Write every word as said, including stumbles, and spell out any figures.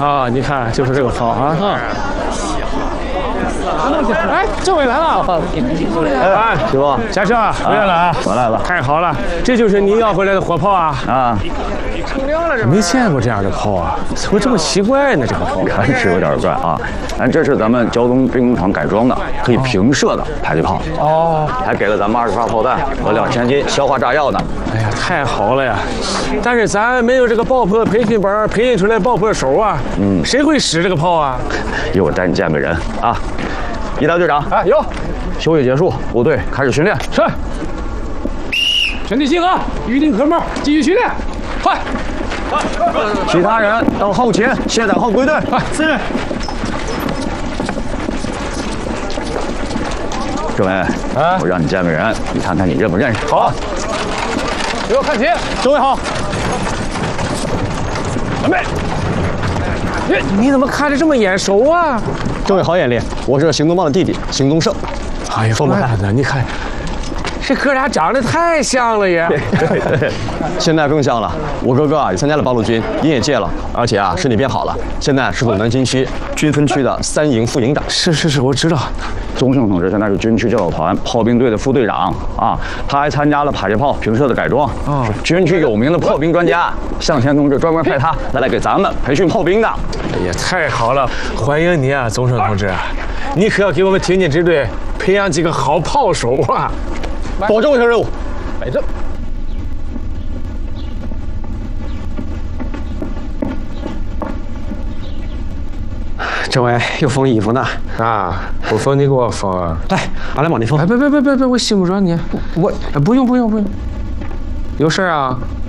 啊，你看，就是这个炮啊。哎，政委来了！哎， 师傅， 嘉诚回来了啊！ 回来了， 太好了，这就是你要回来的火炮啊！ 啊， 没见过这样的炮啊，怎么这么奇怪呢？这个炮看是有点怪啊。但这是咱们胶东兵工厂改装的，可以平射的迫击炮。 哦， 还给了咱们二十发炮弹和两千斤消化炸药呢。 哎呀，太好了呀！但是咱没有这个爆破培训班培训出来爆破手啊，嗯，谁会使这个炮啊？ 一会儿带你见个人啊。一大队长， 哎，有。 休息结束，部队开始训练。 是。全体集合，预定科目，继续训练。快！ 其他人到后勤卸载后归队。 快，是。 政委，啊，我让你见个人，你看看你认不认识？ 好。给我看齐。政委好。准备。你你怎么看着这么眼熟啊？ 政委好眼力，我是行动棒的弟弟邢东胜。 哎呀，怪不得，你看，这哥俩长得太像了也。 现在更像了，我哥哥啊也参加了八路军，营也戒了，而且啊身体变好了，现在是总南京区军分区的三营副营长。 是是是，我知道。 宗胜同志现在是军区教导团炮兵队的副队长啊，他还参加了迫击炮平射的改装，啊，军区有名的炮兵专家。向前同志专门派他来来给咱们培训炮兵的。 哎呀，太好了，欢迎你啊，宗胜同志，你可要给我们挺进支队培养几个好炮手啊！ 保证完成任务。 摆正。 政委又缝衣服呢？ 啊，不缝你给我缝啊！ 来，俺来帮你缝。 哎，别别别别别，我信不着你。我不用不用不用。有事啊？